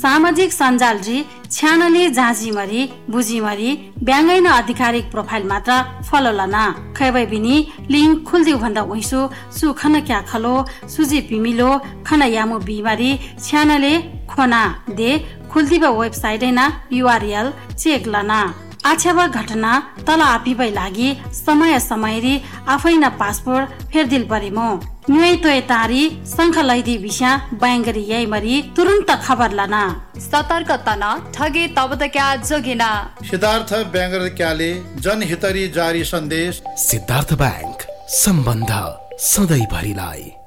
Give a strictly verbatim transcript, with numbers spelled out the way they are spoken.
सामाजिक सञ्जाल री छ्यानले जाँजीमरी बुझीमरी ब्याङ्गैन आधिकारिक प्रोफाइल मात्र फलो लना खैबै बिनी लिङ्क खुल्दिउ भन्दा उइसु सु खन क्या खलो सुजी पिमिलो खन यामु बिमारी छ्यानले खोना दे खुल्दिब वेबसाइट ना युआरएल चेक लना आछ्यावा घटना तल आफिबै लागि समय समयरी आफै न पासपोर्ट फेरदिल परिमो न्युइ तोय तारी शंख लैदी विषय बैंगरी यही मरी तुरंत खबर लाना सतर्कता न ठगे तब त क्या जोगिना सिद्धार्थ ब्याङ्गर क्याले जनहितरी जारी सन्देश सिद्धार्थ बैंक सम्बन्ध सधैँ भरिलाई।